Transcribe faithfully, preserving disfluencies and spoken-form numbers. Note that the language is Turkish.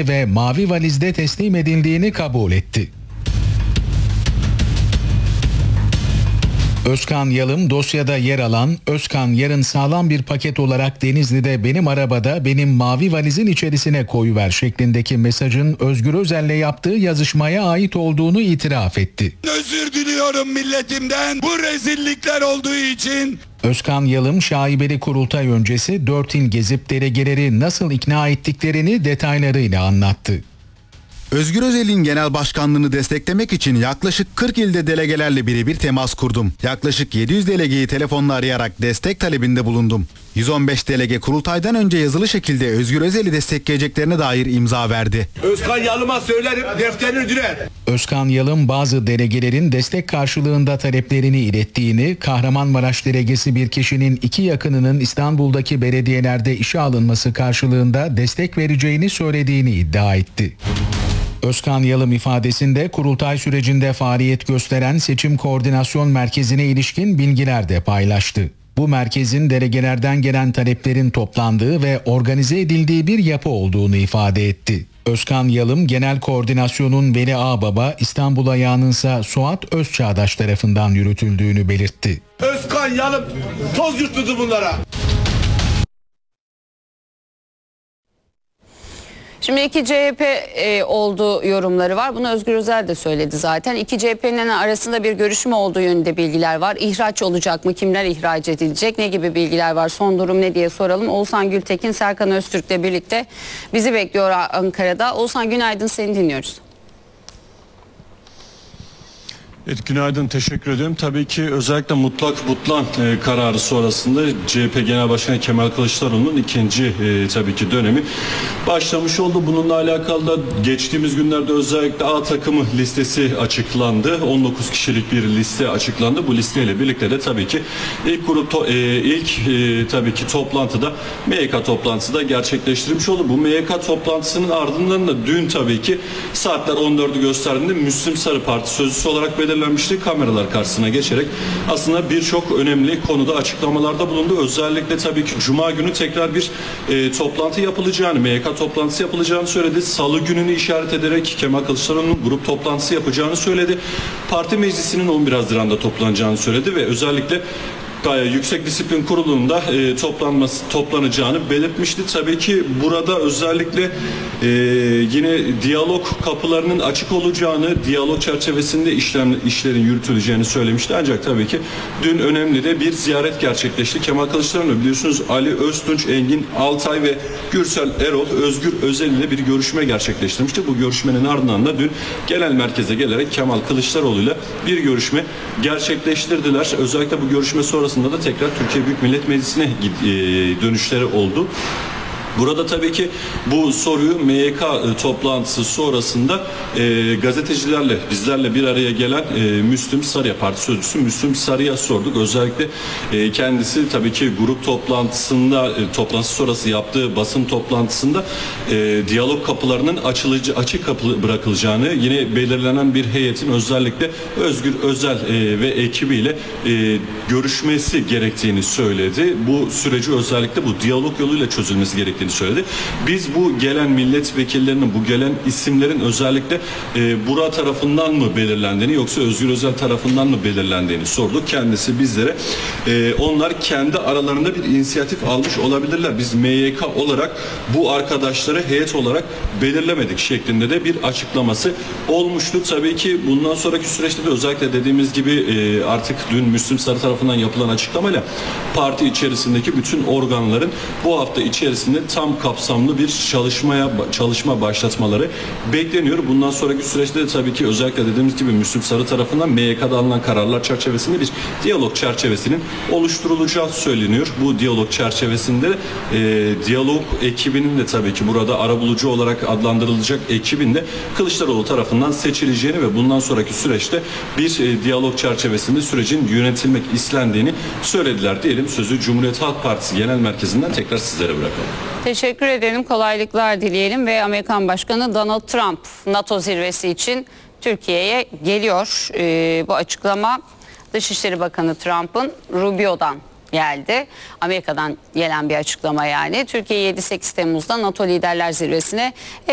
belgede ve mavi valizde teslim edildiğini kabul etti. Özkan Yalım dosyada yer alan Özkan yarın sağlam bir paket olarak Denizli'de benim arabada benim mavi valizin içerisine koyuver şeklindeki mesajın Özgür Özel'le yaptığı yazışmaya ait olduğunu itiraf etti. Özür diliyorum milletimden bu rezillikler olduğu için. Özkan Yalım şaibeli kurultay öncesi dört il gezip delegeleri nasıl ikna ettiklerini detaylarıyla anlattı. Özgür Özel'in genel başkanlığını desteklemek için yaklaşık kırk ilde delegelerle birebir temas kurdum. Yaklaşık yedi yüz delegeyi telefonla arayarak destek talebinde bulundum. yüz on beş delege kurultaydan önce yazılı şekilde Özgür Özel'i destekleyeceklerine dair imza verdi. Özkan Yalım'a söylerim defterini dürer. Özkan Yalım bazı delegelerin destek karşılığında taleplerini ilettiğini, Kahramanmaraş delegesi bir kişinin iki yakınının İstanbul'daki belediyelerde işe alınması karşılığında destek vereceğini söylediğini iddia etti. Özkan Yalım ifadesinde kurultay sürecinde faaliyet gösteren Seçim Koordinasyon Merkezi'ne ilişkin bilgiler de paylaştı. Bu merkezin delegelerden gelen taleplerin toplandığı ve organize edildiği bir yapı olduğunu ifade etti. Özkan Yalım, Genel Koordinasyon'un Veli Ağbaba, İstanbul ayağınınsa Suat Özçağdaş tarafından yürütüldüğünü belirtti. Özkan Yalım toz yuttu bunlara. Şimdi iki C H P e, olduğu yorumları var. Bunu Özgür Özel de söyledi zaten. İki C H P'nin arasında bir görüşme olduğu yönünde bilgiler var. İhraç olacak mı? Kimler ihraç edilecek? Ne gibi bilgiler var? Son durum ne diye soralım. Oğuzhan Gültekin, Serkan Öztürk'le birlikte bizi bekliyor Ankara'da. Oğuzhan günaydın, seni dinliyoruz. Evet, günaydın, teşekkür ederim. Tabii ki özellikle mutlak butlan e, kararı sonrasında C H P Genel Başkanı Kemal Kılıçdaroğlu'nun ikinci e, tabii ki dönemi başlamış oldu. Bununla alakalı da geçtiğimiz günlerde özellikle A takımı listesi açıklandı. on dokuz kişilik bir liste açıklandı. Bu listeyle birlikte de tabii ki ilk grup to, e, ilk e, tabii ki toplantıda M Y K toplantısı da gerçekleştirilmiş oldu. Bu M Y K toplantısının ardından da dün tabii ki saatler on dördü gösterdiğinde Müslüm Sarı Parti sözcüsü olarak belirlendi. Kameralar karşısına geçerek aslında birçok önemli konuda açıklamalarda bulundu. Özellikle tabii ki Cuma günü tekrar bir e, toplantı yapılacağını, M Y K toplantısı yapılacağını söyledi. Salı gününü işaret ederek Kemal Kılıçdaroğlu'nun grup toplantısı yapacağını söyledi. Parti meclisinin on bir Haziran'da toplanacağını söyledi ve özellikle Yüksek Disiplin Kurulu'nda e, toplanması toplanacağını belirtmişti. Tabii ki burada özellikle e, yine diyalog kapılarının açık olacağını, diyalog çerçevesinde işlem işlerin yürütüleceğini söylemişti. Ancak tabii ki dün önemli de bir ziyaret gerçekleşti. Kemal Kılıçdaroğlu biliyorsunuz Ali Öztunç, Engin Altay ve Gürsel Erol, Özgür Özel ile bir görüşme gerçekleştirmişti. Bu görüşmenin ardından da dün genel merkeze gelerek Kemal Kılıçdaroğlu ile bir görüşme gerçekleştirdiler. Özellikle bu görüşme sonrası da tekrar Türkiye Büyük Millet Meclisi'ne dönüşleri oldu. Burada tabii ki bu soruyu M Y K toplantısı sonrasında e, gazetecilerle, bizlerle bir araya gelen e, Müslüm Sarıya, parti sözcüsü Müslüm Sarıya sorduk. Özellikle e, kendisi tabii ki grup toplantısında, e, toplantısı sonrası yaptığı basın toplantısında e, diyalog kapılarının açılıcı, açık kapı bırakılacağını, yine belirlenen bir heyetin özellikle Özgür Özel e, ve ekibiyle e, görüşmesi gerektiğini söyledi. Bu süreci özellikle bu diyalog yoluyla çözülmesi gerektiğini söyledi. Biz bu gelen milletvekillerinin, bu gelen isimlerin özellikle e, Bura tarafından mı belirlendiğini yoksa Özgür Özel tarafından mı belirlendiğini sorduk. Kendisi bizlere e, onlar kendi aralarında bir inisiyatif almış olabilirler. Biz M Y K olarak bu arkadaşları heyet olarak belirlemedik şeklinde de bir açıklaması olmuştu. Tabii ki bundan sonraki süreçte de özellikle dediğimiz gibi e, artık dün Müslüm Sarı tarafından yapılan açıklamayla parti içerisindeki bütün organların bu hafta içerisinde tam kapsamlı bir çalışmaya çalışma başlatmaları bekleniyor. Bundan sonraki süreçte de tabii ki özellikle dediğimiz gibi Müslüm Sarı tarafından M Y K'da alınan kararlar çerçevesinde bir diyalog çerçevesinin oluşturulacağı söyleniyor. Bu diyalog çerçevesinde e, diyalog ekibinin de tabii ki burada arabulucu olarak adlandırılacak ekibin de Kılıçdaroğlu tarafından seçileceğini ve bundan sonraki süreçte bir e, diyalog çerçevesinde sürecin yönetilmek istendiğini söylediler diyelim. Sözü Cumhuriyet Halk Partisi Genel Merkezi'nden tekrar sizlere bırakalım. Teşekkür ederim. Kolaylıklar dileyelim ve Amerikan Başkanı Donald Trump NATO zirvesi için Türkiye'ye geliyor. Ee, bu açıklama Dışişleri Bakanı Trump'ın Rubio'dan geldi. Amerika'dan gelen bir açıklama yani. Türkiye yedi sekiz Temmuz'da NATO Liderler Zirvesi'ne